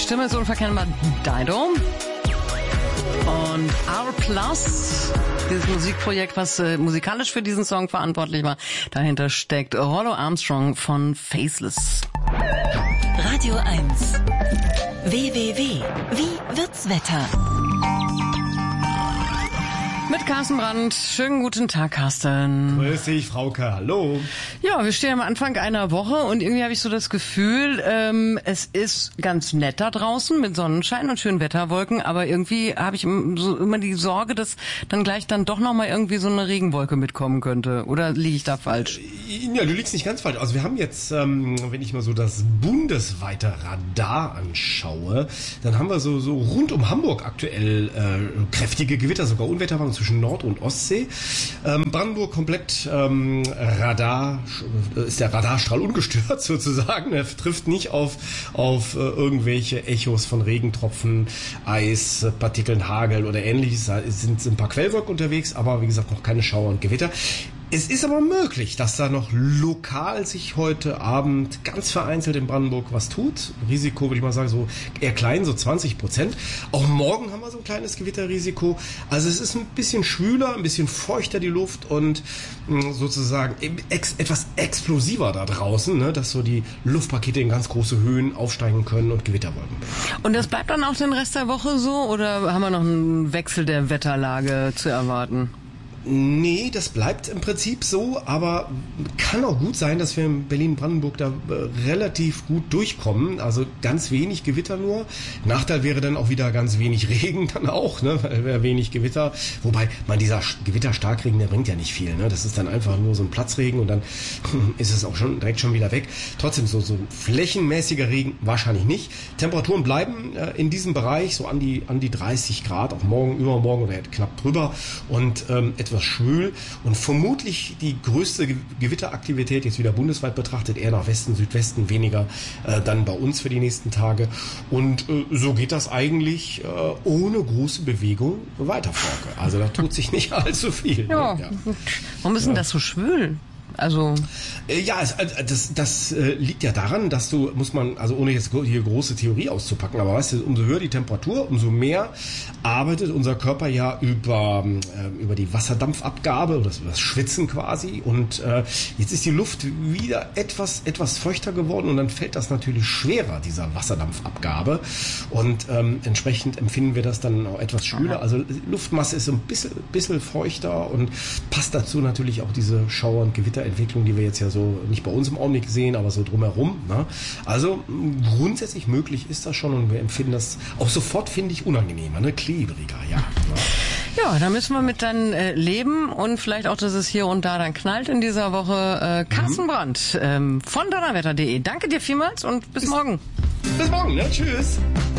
Stimme ist unverkennbar Dido. Und R+, dieses Musikprojekt, was musikalisch für diesen Song verantwortlich war, dahinter steckt Rollo Armstrong von Faceless. Radio 1. WWW. Wie wird's Wetter? Mit Carsten Brandt. Schönen guten Tag, Carsten. Grüß dich, Frauke. Hallo. Ja, wir stehen am Anfang einer Woche und irgendwie habe ich so das Gefühl, es ist ganz nett da draußen mit Sonnenschein und schönen Wetterwolken, aber irgendwie habe ich so immer die Sorge, dass dann gleich dann doch nochmal irgendwie so eine Regenwolke mitkommen könnte. Oder liege ich da falsch? Ja, du liegst nicht ganz falsch. Also wir haben jetzt, wenn ich mal so das bundesweite Radar anschaue, dann haben wir so rund um Hamburg aktuell kräftige Gewitter, sogar Unwetterwarnungen zwischen Nord- und Ostsee. Brandenburg komplett ist der Radarstrahl ungestört sozusagen. Er trifft nicht auf irgendwelche Echos von Regentropfen, Eis, Partikeln, Hagel oder ähnliches. Da sind ein paar Quellwolken unterwegs, aber wie gesagt noch keine Schauer und Gewitter. Es ist aber möglich, dass da noch lokal sich heute Abend ganz vereinzelt in Brandenburg was tut. Risiko würde ich mal sagen, so eher klein, so 20%. Auch morgen haben wir so ein kleines Gewitterrisiko. Also es ist ein bisschen schwüler, ein bisschen feuchter die Luft und sozusagen etwas explosiver da draußen, ne, dass so die Luftpakete in ganz große Höhen aufsteigen können und Gewitterwolken. Und das bleibt dann auch den Rest der Woche so oder haben wir noch einen Wechsel der Wetterlage zu erwarten? Nee, das bleibt im Prinzip so, aber kann auch gut sein, dass wir in Berlin-Brandenburg da relativ gut durchkommen. Also ganz wenig Gewitter nur. Nachteil wäre dann auch wieder ganz wenig Regen dann auch, ne? Weil wäre wenig Gewitter. Wobei, dieser Gewitterstarkregen, der bringt ja nicht viel, ne? Das ist dann einfach nur so ein Platzregen und dann ist es auch direkt schon wieder weg. Trotzdem so flächenmäßiger Regen wahrscheinlich nicht. Temperaturen bleiben in diesem Bereich so an die 30 Grad, auch morgen, übermorgen oder knapp drüber und etwas schwül und vermutlich die größte Gewitteraktivität jetzt wieder bundesweit betrachtet, eher nach Westen, Südwesten, weniger dann bei uns für die nächsten Tage. Und so geht das eigentlich ohne große Bewegung weiter, Frauke. Also da tut sich nicht allzu viel. Ja. Ne? Ja. Warum ist denn das so schwül? Also das liegt ja daran, dass ohne jetzt hier große Theorie auszupacken, aber weißt du, umso höher die Temperatur, umso mehr arbeitet unser Körper ja über die Wasserdampfabgabe oder das Schwitzen quasi und jetzt ist die Luft wieder etwas feuchter geworden und dann fällt das natürlich schwerer, dieser Wasserdampfabgabe und entsprechend empfinden wir das dann auch etwas schwüler. Also Luftmasse ist so ein bisschen feuchter und passt dazu natürlich auch diese Schauer- und Gewitterentwicklung, die wir jetzt ja so nicht bei uns im Augenblick sehen, aber so drumherum. Ne? Also grundsätzlich möglich ist das schon und wir empfinden das auch sofort, finde ich, unangenehmer, ne? Klebriger, ja. Ne? Ja, da müssen wir mit dann leben und vielleicht auch, dass es hier und da dann knallt in dieser Woche. Carsten Brandt von donnerwetter.de. Danke dir vielmals und bis morgen. Bis morgen, ne? Tschüss.